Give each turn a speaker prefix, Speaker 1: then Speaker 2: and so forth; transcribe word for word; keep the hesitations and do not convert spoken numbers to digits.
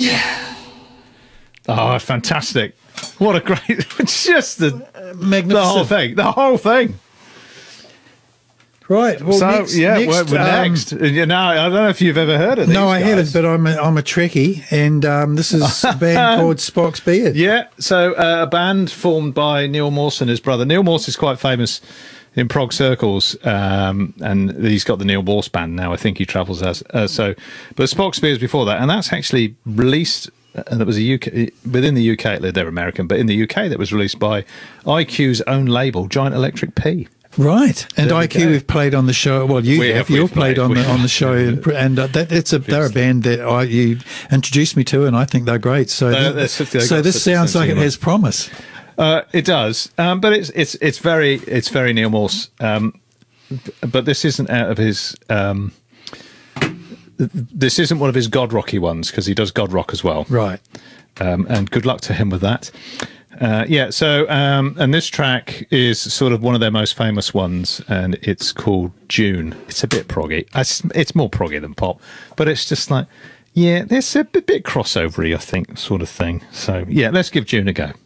Speaker 1: Oh, fantastic. What a great... It's just the,
Speaker 2: Magnificent.
Speaker 1: the whole thing. The whole thing.
Speaker 2: Right. Well,
Speaker 1: so,
Speaker 2: next,
Speaker 1: yeah,
Speaker 2: next,
Speaker 1: we're, we're
Speaker 2: um,
Speaker 1: next. You know, I don't know if you've ever heard of these
Speaker 2: No, I
Speaker 1: guys.
Speaker 2: haven't, but I'm a, I'm a Trekkie, and um, this is a band called Spock's Beard.
Speaker 1: Yeah, so uh, a band formed by Neil Morse and his brother. Neil Morse is quite famous in prog circles, um, and he's got the Neil Morse band now. I think he travels as uh, so. But Spock's Beard before that, and that's actually released. And that was a U K within the U K. They're American, but in the U K, that was released by I Q's own label, Giant Electric P.
Speaker 2: Right, and
Speaker 1: There we
Speaker 2: I Q
Speaker 1: go.
Speaker 2: have played on the show. Well, you
Speaker 1: We
Speaker 2: have.
Speaker 1: have,
Speaker 2: You've
Speaker 1: we've
Speaker 2: played
Speaker 1: played,
Speaker 2: on the
Speaker 1: we
Speaker 2: on the
Speaker 1: have.
Speaker 2: show, and, and uh, that, it's a they're a band that I you introduced me to, and I think they're great. So,
Speaker 1: Uh,
Speaker 2: th-
Speaker 1: that's- they've
Speaker 2: so
Speaker 1: got
Speaker 2: this
Speaker 1: such a
Speaker 2: sounds
Speaker 1: sense of
Speaker 2: like it
Speaker 1: humour.
Speaker 2: has promise.
Speaker 1: Uh, it does, um, but it's it's it's very it's very Neil Morse. Um, but this isn't out of his. Um, this isn't one of his God Rocky ones because he does God Rock as well.
Speaker 2: Right.
Speaker 1: Um, and good luck to him with that. Uh, yeah, so, um, and this track is sort of one of their most famous ones, and it's called June. It's a bit proggy. It's, it's more proggy than pop, but it's just like, yeah, there's a bit, bit crossovery, I think, sort of thing. So, yeah, let's give June a go.